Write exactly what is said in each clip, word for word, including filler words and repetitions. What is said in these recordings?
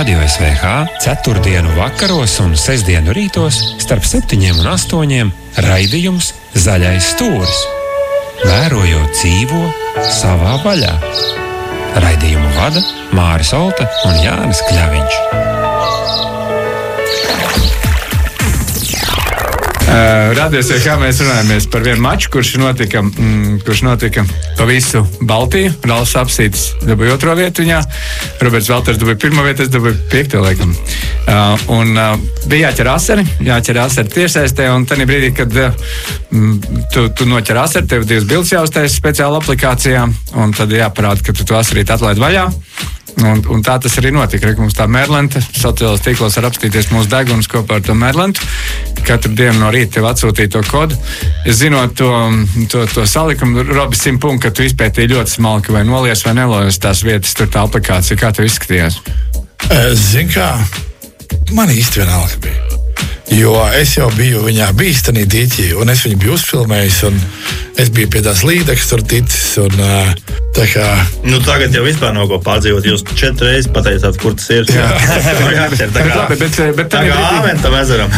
Radio S V H ceturtdienu vakaros un sestdienu rītos starp septiņiem un astoņiem raidījums Zaļais stūris. Vērojot dzīvo savā vaļā. Raidījumu vada Māris Olta un Jānis Kļaviņš. Uh, Radio S V H mēs runājamies par vienu maču, kurš notika, mm, kurš notika pa visu Baltiju. Ralfs Apsītis dabūja otro vietu viņā, Roberts Valters dabūja pirmo vietu, es dabūju piekto laikam. Uh, un uh, bija jāķer asari, jāķer asari tiešsaistē, un tajā brīdī, kad uh, tu, tu noķer asari, tev divas bildes jāuztais speciāla aplikācijā, un tad jāparāda, ka tu to asarīt atlaid vaļā. Un, un tā tas arī notika. Re, mums tā Merlenta, sociālās tīklos var apstīties mūsu deguns kopā ar to Merlentu. Katru dienu no rīta tev atsūtīja to kodu. Es zinot to, to, to salikumu, Robi, simt punktu, ka tu izpētīji ļoti smalki, vai nolies vai nelolies tās vietas, tur tā aplikācija. Kā tev izskatījās? Zini kā, man īsti vienalga bija. Jo es jau biju viņā bijis tanī dīķī, un es viņu biju uzfilmējis, un es biju pie tās līdekas tur ticis, un tā kā... Nu, tagad jau vispār nav ko pārdzīvot, jūs četri reizes pateicāt, kur tas ir. Jā, jāķer, tā kā, bet, bet, bet tā kā āventam ezeram.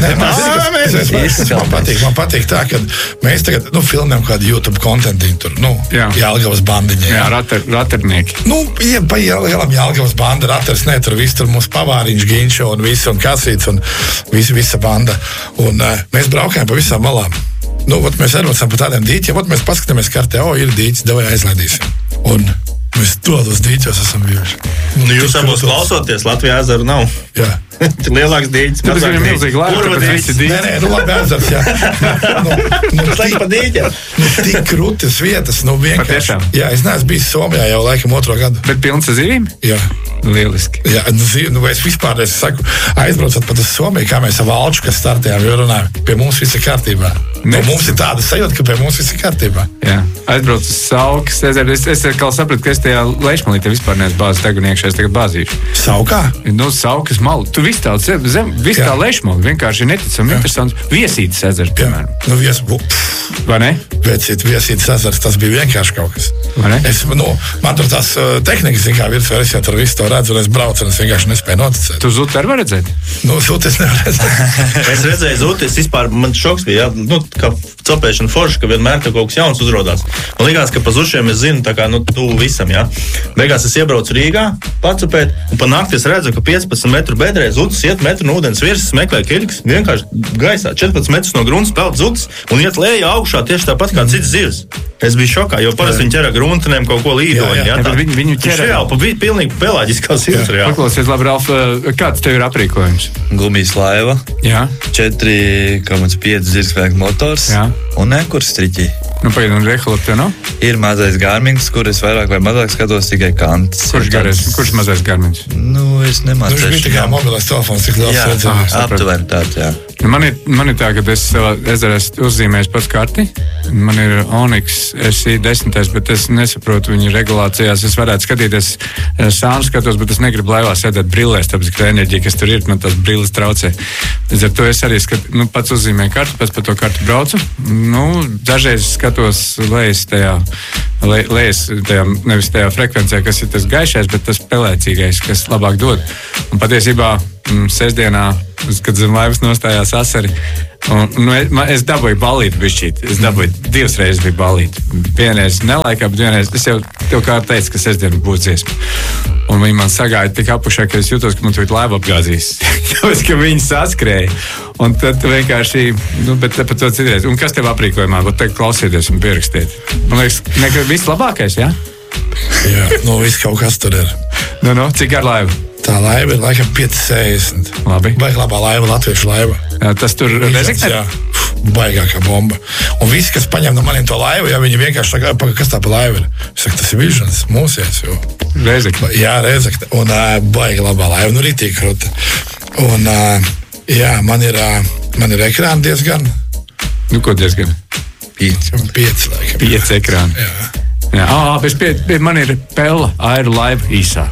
Man patīk, man patīk tā, ka mēs tagad, nu, filmējam kādu YouTube kontentiņu tur, nu, jā. Jālgavas bandiņa. Jā, rater, raternieki. Nu, ja, pa Jālgavam Jālgavas banda, raters, ne, tur viss tur mūsu pavāriņš, Ginčo un visu, un Kasīts, un visu, visa banda. Un uh, mēs braukājam pa visām malām. Nu, ot, mēs aizbraucam pa tādiem dīķiem, ot, mēs paskatāmies kartē, o, ir dīķis, davai aizlaidīsim. Un mēs dodos dīķos esam bijuši. Nu, jūs abos klausoties, Latvijā ezeru nav. Jā. Lielāks dīķis, mazāk dīķis. Tas ir milzīgi laika, tāpēc visi dīķis. Nē, nē, nu labi ezers, jā. Nu, nu, tik, pa dīķiem. Nu, tik krūtis vietas, nu vienkārši. Jā, es neesmu bijis Somijā jau laikam otro gadu. Bet pilns ar zivīm? Jā. Lieliski. Jā, nu, nu es vispār, es saku, aizbraucot pat uz Somiju, kā mēs ar Valču, kas startējām, jo runājam, pie mums viss ir kārtībā. Nu, mums ir tāda sajūta, ka pie mums viss ir kārtībā. Jā, aizbrauc uz Saukas ezeru. Es, es kā sapratu, ka es tajā Leišmalītē vispār neesmu bāzes degunu iekšā, es tagad bāzīšu. Saukā? Nu, Saukas malu. Tu viss tā zem, zem viss tā Leišmali, vienkārši neticami interesants. Viesītes ezers, piemēram. Jā, nu vies... Vai ne? Viesīt, viesītes ezers, tas bija vienkārši kaut kas. Vai ne? Es, nu, man tur tās uh, tehnikas, zin kā virsvēr, es jau tur visu to redzu, un es braucu, un es vienkārši nespēju noticēt. Tu zuti arī var redzēt? Nu, zuti es nevar redzēt. Es redzēju zuti, es vispār, man šoks bija, jā, nu, kā copēšana forša, ka vienmēr ka kaut kas jauns uzrodās. Man likās, ka pa zušiem es zinu, tā kā, nu, tu visam, jā. Beigās es iebraucu Rīgā, pacupēt, un pa nakti es redzu, ka piecpadsmit metru bedrē zutis iet metru no ūdens virsmas, meklē kiļkas, vienkārši gaisā, četrpadsmit metrus no grunts peld zutis, un iet lejā augšā tieši tāpat kā cits zivs. Es biju šokā, jo parasti viņi ķera gruntenēm kaut ko līdoņu, jā. jā viņu, viņu ķera. Jā, pa pilnīgi pelāģiskā zivs, jā. Paklausies, labi, Ralf, kāds tev ir aprīkojums? Gumijas laiva, jā. četri komats pieci zirgspēka motors, jā. Un nekurs striķi. Nu, pagaid, un rehola tev nav? Ir mazais Garmins, kur es vairāk vai mazāk skatos tikai kantas. Kurš, garais, kurš mazais Garmins? Nu, es nemācēšu. Nu, viņš bija tikai mobilais telefons, tik liels redzējums. Aptuveni tāds, jā. Nu, man, ir, man ir tā, ka es ezerā uzzīmēju pats karti. Man ir Onyx S I desmit, bet es nesaprotu viņu regulācijās. Es varētu skatīties sānu skatos, bet es negribu laivā sēdēt brillēs, tāpēc, ka tā enerģija, kas tur ir, man tās brilles traucē. Līdz ar to es arī skat, nu, pats uzzīmēju kartu, pēc par to kartu braucu. Nu, dažreiz skatos lejas tajā, le, lejas tajā, nevis tajā frekvencē, kas ir tas gaišais, bet tas pelēcīgais, kas labāk dod. Un patiesībā mm, sestdienā, kad zem laivas nostājās asari, un, nu, es, es dabūju balīti bišķīt. Es dabūju divas reizes bija balīti. Vienreiz nelaikā, bet vienreiz es jau tev kā teicu, ka sestdiena būs dziesma. Un viņi man sagāja tik apušā, ka es jūtos, ka man tur laiva apgāzīs. Tāpēc, ka viņi saskrēja. Un tad vienkārši, nu, bet par to citreiz. Un kas tev aprīkojumā? Vat te klausieties un pierakstiet. Man liekas, nekad viss labākais, jā? Jā, nu viss kaut kas tur ir. Nu, nu, cik ar laivu? Tā laiva ir laikam pieci sešdesmit. Labi. Baigi labā laiva, latviešu laiva. Jā, tas tur Rezektē? Jā, baigākā bomba. Un visi, kas paņem no maniem to laivu, jā, viņi vienkārši saka, kas tā pa laiva ir? Es saku, tas ir Visions, mūsies, jo. Rezektē? Jā, Rezektē. Un uh, baigi labā laiva, nu ritīgi kruta. Un, uh, jā, man ir, uh, man ir ekrāni diezgan. Nu, ko diezgan? Pieci. Pieci, laikam. Pieci ekrāni. Jā. Jā, ā, bet pie, pie man ir Pella Air Live īsā.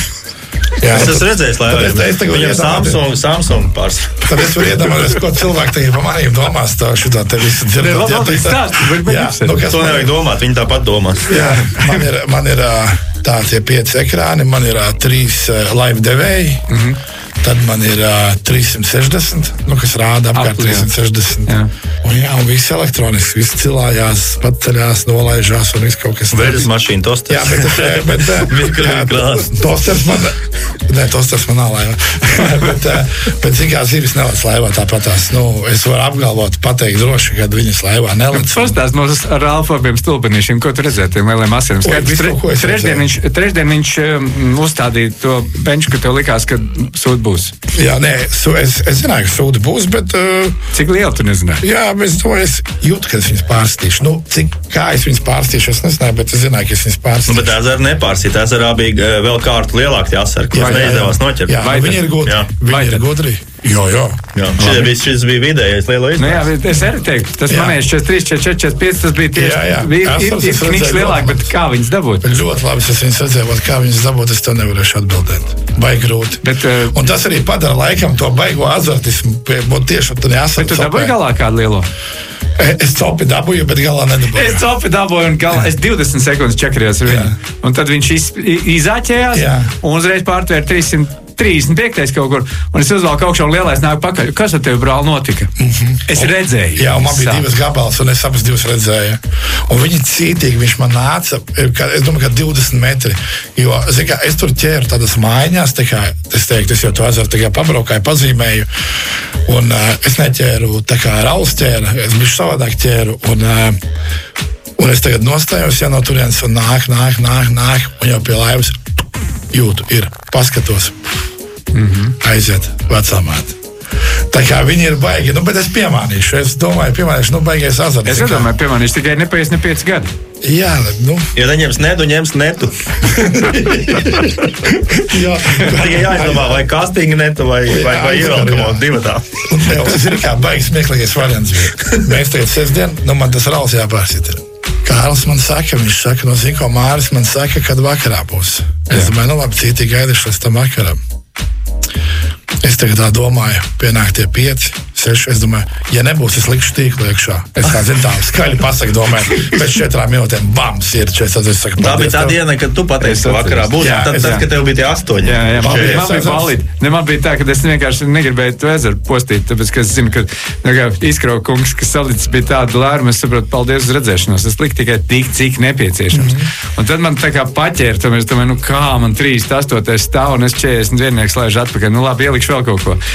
Jā, es esmu redzējis, lai viņam Samsung, Samsung pārs. Tad es varu iedomāties, ko cilvēki tagad pa manīm domās, tā šitā te visu dzirdot. Jā, tā stāst, bet jā, nu, to nevajag domāt, viņi tāpat domās. Jā, man ir, man ir, tā tie pieci ekrāni, man ir uh, trīs uh, live devēji. Mm-hmm. Tad man ir uh, trīssimt sešdesmit, nu, kas rāda apkārt trīssimt sešdesmit. Jā. Un, jā, un viss elektroniski, viss cilājās, patceļās, nolaižās un viss kaut kas tāds. Vēļas mašīna, tosters. Jā, bet, bet, bet jā, tosters man, ne, tosters man nav laivā. bet, bet zin kā zivis nelec laivā tāpatās. Nu, es varu apgalvot, pateikt droši, kad viņas laivā nelec. Pastāst mums ar alfabiem stulbenīšiem, ko tu redzēji tiem lieliem asiem. Trešdien viņš, trešdien viņš um, uzstādīja to benču, ka tev likās, ka sūd būs. Jā, nē, su, es, es zināju, ka sūda būs, bet... Uh, cik liela tu nezināji? Jā, bet es domāju, es jūtu, ka es viņas pārstīšu. Nu, cik kā es viņas pārstīšu, es nezināju, bet es zināju, ka es viņas pārstīšu. Nu, bet ezera nepārsīt, ezerā bija vēl kārtu lielāk tie asari, kas neizdevās noķert. Jā, jā, viņi ir gudri. Viņi ir gudri. Jā, jā. jā. Šis, šis bija vidējais lielo izmērs. Nu jā, es arī teiktu, tas manējais četrdesmit trīs, četrdesmit četri, četrdesmit pieci, tas bija tieši, jā, jā. bija, ir, ir kniks lielāk, bet kā viņas dabūt? Ļoti labi, es viņas redzēju, kā viņas dabūt, es to nevarēšu atbildēt. Baigi grūti. Bet, uh, un tas arī padara laikam to baigo azartismu, būt tieši tur jāsaka. Bet tu dabūji galā kādu lielo? Es copi dabūju, bet galā nedabūju. Es copi dabūju un galā, es divdesmit sekundes čakarījos ar viņu. Jā. Un tad viņš iz, izāķējās jā. Un uzreiz pārtvēra trīssimt trīsdesmit piektais kaut kur, un es uzvalku augšā un lielais nāk pakaļ. Kas ar tevi, brāl, notika? Mm-hmm. Es redzēju. Jā, un man bija divas gabals, un es abas divas redzēju. Un viņi cītīgi, viņš man nāca, es domāju, ka divdesmit metri, jo, zin kā, es tur ķēru tādas mājiņās, tā kā, es teiktu, es jau to azaru tā kā pabraukāju, pazīmēju, un uh, es neķēru tā kā Rauls ķēra, es bišķi savādāk ķēru, un, uh, un es tagad nostājos, ja no turienes, un nāk, nāk, nāk, nāk, un jau pie laivas jūtu, ir, paskatos, mm-hmm. aiziet vecāmāt. Tā kā viņi ir baigi, nu, bet es piemānīšu, es domāju, piemānīšu, nu, baigais azarts. Es domāju, piemānīšu, tikai nepaies ne pieci gadi. Jā, nu. Ja neņems netu, ņems netu. Jā. Tikai jāizdomā, vai casting netu, vai, jā, vai, vai ievelkamo divatā. Tas ir kā baigi smieklīgais variants. Mēs tagad sestdien, nu, man tas Rauls jāpārsīt ir. Kārlis man saka, viņš saka, no zin, ko Māris man saka, kad vakarā būs. Es domāju, nu labi, cītīgi gaidīšu līdz tam vakaram. Es tagad tā domāju, pienāk tie pieci, seši, es domāju, ja nebūs, es likšu tīklu iekšā. Es tā, zin, tā skaļi pasaku, domāju, pēc četrām minūtēm, bams, ir četrdesmit, es saku, tā bija tā diena, kad tu pateici, ka vakarā būs, jā, tad, tad, kad tev bija tie astoņi. Jā, jā, man bija, man bija balīt. Ne, man bija tā, ka es vienkārši negribēju to ezeru postīt, tāpēc, ka es zinu, ka izkrauj kungs, kas salicis bija tāda lērma, es saprotu, paldies uz redzēšanos, es liku tikai tik, cik nepieciešams. Mm-hmm. Un tad man tā kā paķēra, tad es domāju, nu kā man trīsdesmit astotais stāv un es četrdesmit viens laižu atpakaļ, nu labi, ielikšu vēl kaut ko.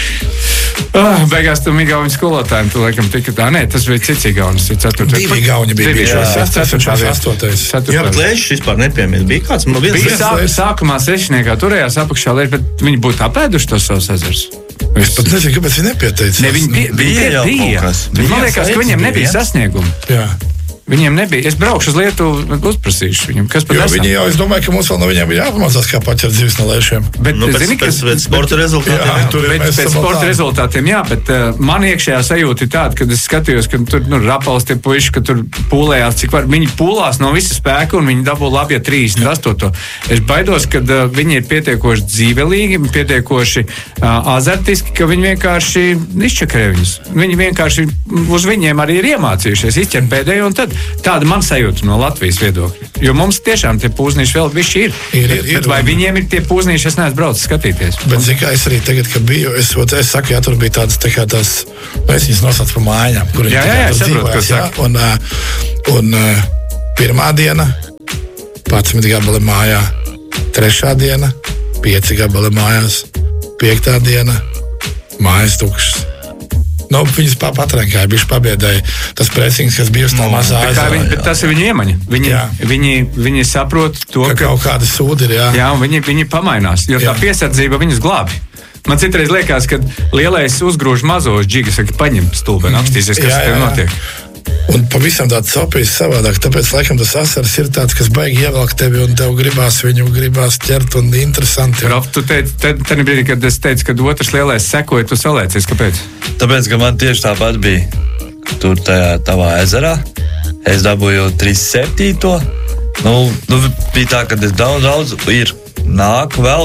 Oh, beigās tam igauņu skolotājiem, tu laikam tika tā, nē, tas bija cits igaunis. Divi igauņi bija bijuši astotais. Jā, bet lēšas vispār nepiemīt. Bija kāds, man viens bija sā, sākumā sešniekā turējās apakšā lēš, bet viņi būtu apēduši tos savus ezers. Es pat nezinu, kāpēc viņi nepieteicās. Ne, viņi bija, bija, bija, bija. bija. Man liekas, ka viņiem nebija sasniegumi. Jā. Viņiem nebija. Es braukšu uz Lietuvu, uzprasīšu viņam, kas pat esam. Viņi jau, es domāju, ka mums vēl no viņiem bija jāpamācās, kā paķert zivis no lēšiem. Bet, nu, pēc, zini, pēc, pēc sporta rezultātiem. Jā, tur bet, pēc sporta rezultātiem, jā, bet uh, man iekšējā sajūta ir tāda, kad es skatījos, ka tur, nu, rapals tie puiši, ka tur pūlējās, cik var, viņi pūlās no visa spēka un viņi dabū labi, ja trīsdesmit astoto. Es baidos, ka uh, viņi ir pietiekoši dzīvelīgi, pietiekoši uh, azartiski, ka viņi vienkārši izčakarē viņus. Viņi vienkārši uz viņiem arī ir iemācījušies, izķer pēdējo un tad tāda man sajūta no Latvijas viedokļa. Jo mums tiešām tie pūznīši vēl bišķi ir. ir, ir, ir bet vai un... viņiem ir tie pūznīši, es neesmu braucis skatīties. Bet, zin kā, es arī tagad, kad biju, es, es saku, jā, tur bija tādas, tā kā tās, nu, es viņas nosaucu pa mājām, kur jā, jā, jā, es saprotu, kas saka. Un, un pirmā diena, padsmit gabali mājā, trešā diena, pieci gabali mājās, piektā diena, mājas tukšas. Nu, viņas patrenkāja, bišķi pabiedēja tas presings, kas bija uz tā mazā aizā. Viņi, bet tas ir viņu iemaņa. Viņi, viņi, viņi saprot to, ka, ka kaut kāda sūdi ir, jā. Jā, un viņi, viņi pamainās, jo jā. Tā piesardzība viņus glābi. Man citreiz liekas, ka lielais uzgrūž mazos džigas, saka, paņem stulbeni, apstīsies, kas jā, jā, tev notiek. Un pavisam tāds sopījis savādāk, tāpēc, laikam, tas asars ir tāds, kas baigi ievelk tevi un tev gribās viņu gribās ķert un interesanti. Rob, tu teici, tad, tad brīdī, kad es teicu, ka otrs lielais sekoja, tu salēcies, kāpēc? Tāpēc, ka man tieši tāpat bija tur tajā tavā ezerā. Es dabūju trīsdesmit septīto. Nu, nu, bija tā, ka es daudz, daudz ir nāku, velku.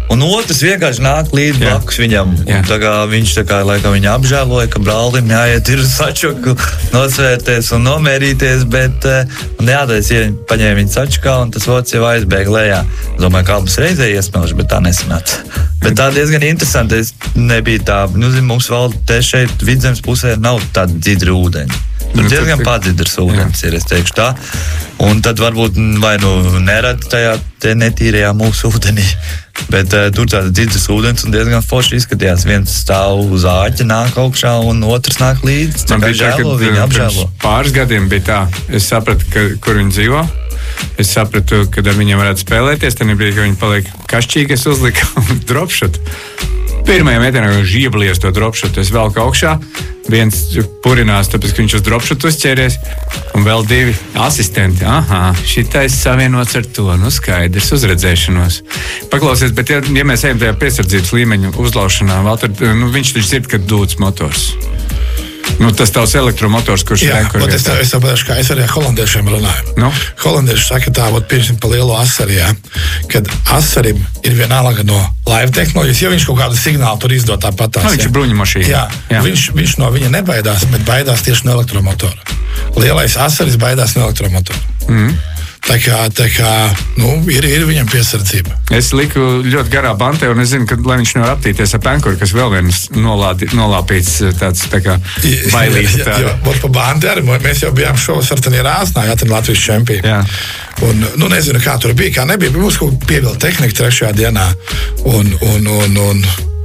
Un otrs vienkārši nāk līdz Jā. blakus viņam. Jā. Un tā kā viņš tā kā laikam viņu apžēloja, ka brālim jāiet ir sačuku, nosvērties un nomērīties, bet un jātais, ja paņēma viņu sačukā un tas otrs jau aizbēga lejā. Domāju, kā mums reizē iesmelši, bet tā nesanāca. Bet tā diezgan interesanti, es nebija tā, nu, zin, mums vēl te šeit Vidzemes pusē nav tāda dzidra ūdeņa. Tur Nu, diezgan tad- padzidrs ūdens ir, es teikšu tā. Un tad varbūt vai nu nerad tajā te netīrajā mūsu ūdenī, bet uh, tur tāds dzidrs ūdens un diezgan forši izskatījās. Viens stāv uz āķa, nāk augšā un otrs nāk līdz. Tā Man kā bija tā, žēlo, ka viņi pirms apžēlo. pāris gadiem bija tā, es sapratu, ka, kur viņi dzīvo. Es sapratu, ka ar viņiem varētu spēlēties. Tad brīdī, kad viņi paliek kašķīgi, es uzliku dropšotu. Pirmajā metienā viņš ieblies to dropšotu. Es velku augšā. Viens purinās, tāpēc, ka viņš uz dropšotu uzķēries. Un vēl divi asistenti. Aha, šitais savienots ar to. Nu, skaidrs, uzredzēšanos. Paklausies, bet ja, ja mēs ejam tajā piesardzības līmeņa uzlaušanā, vēl tad, nu, viņš taču dzird, kad dūts motors. Nu, tas tavs elektromotors, kurš Jā, ir bet es, tev- es, tev, kā es arī ar holandiešiem runāju. Nu? Holandieši saka tā, vot pirksim pa lielo asari, jā, kad asarim ir vienalga no laiva tehnoloģijas, ja viņš kaut kādu signālu tur izdod tāpatās. Nu, viņš ir bruņumašīna. Jā, Jā. Viņš, viņš no viņa nebaidās, bet baidās tieši no elektromotora. Lielais asaris baidās no elektromotora. Mm. Tā kā, tā kā nu, ir, ir viņam piesardzība. Es liku ļoti garā bantē, un es zinu, ka, lai viņš nevar aptīties ar penkuru, kas vēl viens nolādi, nolāpīts tāds tā kā bailīgs. Jā, jā, jā, pa bandi arī. Mēs jau bijām šovasar tādā Rāznā, jā, tad Latvijas čempioni. Jā. Un, nu, nezinu, kā tur bija, kā nebija. Mums kaut kā pievilta tehnika trešajā dienā. Un, un, un, un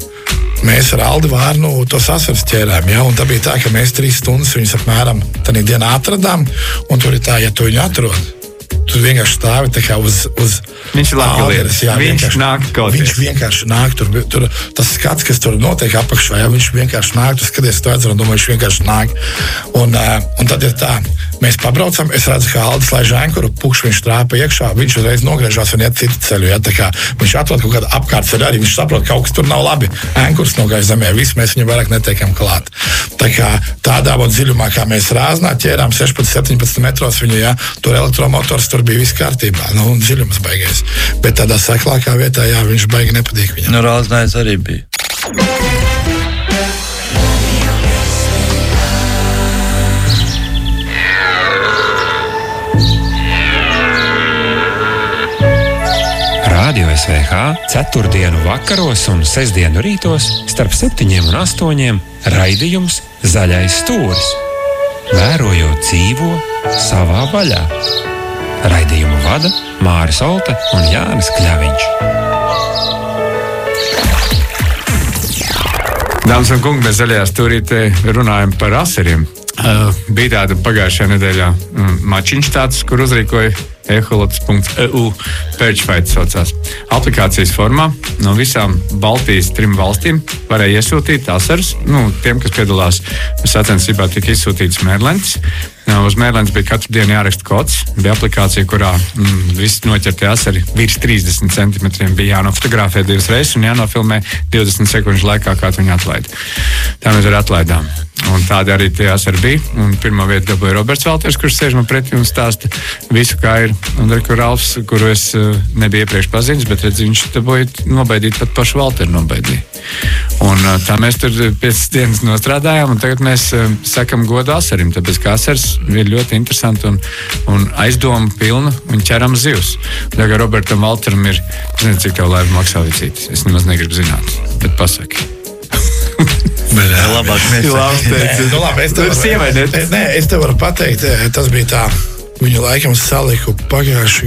mēs ar Aldi Vārnu tos asaras ķērām. Ja? Un tā bija tā, ka mēs trīs stundas viņus apmēram tādā dienā atradām. Un tur ir tā, ja tu viņu atrod, tu vienkārši stāvi tā kā uz, uz Viņš ir labgalīgs. āderes, jā, Viņš vienkārši- nāk kauties. Viņš vienkārši nāk tur, tur tas skats, kas tur notiek apakšā, ja viņš vienkārši nāk, tu skaties to edzeru un domā, viņš vienkārši nāk. Un, uh, un tad ir tā, mēs pabraucam, es redzu, kā Aldis laiž ankuru, pukš viņš trāpa iekšā, viņš uzreiz nogriežās un iet citu ceļu, ja, tā kā viņš atrod kaut kādu apkārtceļu arī, viņš saprot, ka kaut kas tur nav labi. Ankurs nogāja zemē, viss mēs viņu vairāk netiekam klāt. Tā kā tādā vod dziļumā, kā mēs Rāznā ķērām sešpadsmit, septiņpadsmit metros viņu, ja, tur elektromotors, tur bija viss kārtībā, nu, un dziļums baigais. Bet tādā seklākā vietā, jā, viņš baigi nepatīk viņam. Nu, Rāznājs arī bija. Radio S V H ceturtdienu vakaros un sestdienu rītos starp septiņiem un astoņiem raidījums Zaļais stūris. Vērojot dzīvo savā vaļā. Raidījumu vada Māris Olte un Jānis Kļaviņš. Dāmas un kungi, mēs zaļajā stūrītē runājam par asariem. Uh, bija tāda pagājušajā nedēļā um, mačiņš tāds, kur uzrīkoja eholots punkts e u Pērčfaits saucās. Aplikācijas formā no visām Baltijas trim valstīm varēja iesūtīt asarus. Nu, tiem, kas piedalās sacensībā, tika izsūtīts mērlens. Uz mērlens bija katru dienu jāraksta kods. Bija aplikācija, kurā mm, visi noķertie asari virs trīsdesmit centimetriem bija jānofotografē divas reizes un jānofilmē divdesmit sekundžu laikā, kā tu viņu atlaidi. Tā mēs arī atlaidām. Un tādi arī tie asari bija. Un pirmā vieta dabūja Roberts Valters, kurš sēž man pretī un stāsta visu, kā ir. Un Reku Ralfs, kuru es uh, nebiju iepriekš pazīstis, bet redz, viņš dabūja nobaidīt pat pašu Valteru nobaidīja. Un uh, tā mēs tur piecas dienas nostrādājām, un tagad mēs uh, sakam godu asarim, tāpēc kā asars ir ļoti interesanti un, un aizdomu pilna un ķeram zivs. Tagad Robertam Valteram ir, es nezinu, cik tev laiva maksā vicītis. Es nemaz negribu zināt, bet pasaki. Bet, jā, Labāk nesaka. Nu, labi, es tev Tur sievai varu, net- nē, es tev varu pateikt, tas bija tā, viņu laikam saliku pagājuši